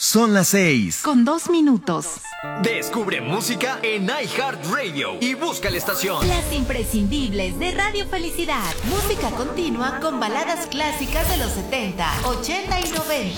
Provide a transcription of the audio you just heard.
Son las 6. Con 2 minutos. Descubre música en iHeartRadio y busca la estación. Las imprescindibles de Radio Felicidad. Música continua con baladas clásicas de los 70, 80 y 90.